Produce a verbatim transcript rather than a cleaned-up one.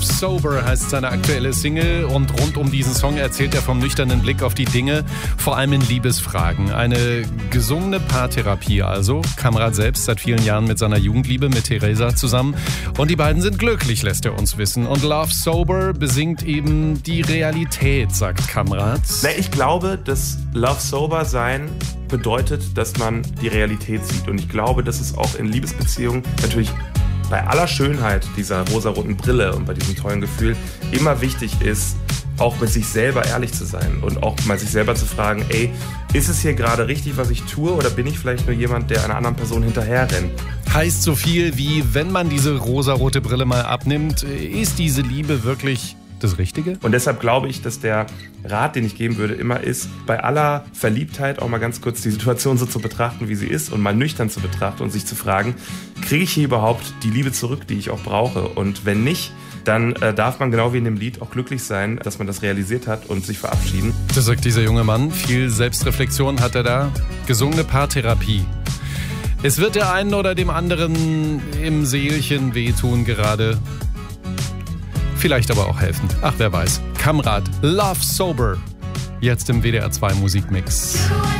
Love Sober heißt seine aktuelle Single und rund um diesen Song erzählt er vom nüchternen Blick auf die Dinge, vor allem in Liebesfragen. Eine gesungene Paartherapie also. Kamrat selbst seit vielen Jahren mit seiner Jugendliebe, mit Theresa zusammen. Und die beiden sind glücklich, lässt er uns wissen. Und Love Sober besingt eben die Realität, sagt Kamrat. Na, ich glaube, dass Love Sober sein bedeutet, dass man die Realität sieht. Und ich glaube, dass es auch in Liebesbeziehungen natürlich bei aller Schönheit dieser rosaroten Brille und bei diesem tollen Gefühl immer wichtig ist, auch mit sich selber ehrlich zu sein und auch mal sich selber zu fragen, ey, ist es hier gerade richtig, was ich tue, oder bin ich vielleicht nur jemand, der einer anderen Person hinterherrennt? Heißt so viel wie, wenn man diese rosarote Brille mal abnimmt, ist diese Liebe wirklich das Richtige? Und deshalb glaube ich, dass der Rat, den ich geben würde, immer ist, bei aller Verliebtheit auch mal ganz kurz die Situation so zu betrachten, wie sie ist und mal nüchtern zu betrachten und sich zu fragen, kriege ich hier überhaupt die Liebe zurück, die ich auch brauche? Und wenn nicht, dann äh, darf man genau wie in dem Lied auch glücklich sein, dass man das realisiert hat und sich verabschieden. Das sagt dieser junge Mann. Viel Selbstreflexion hat er da. Gesungene Paartherapie. Es wird der einen oder dem anderen im Seelchen wehtun gerade. Vielleicht aber auch helfen. Ach, wer weiß. Kamrat, Love Sober. Jetzt im W D R zwei Musikmix.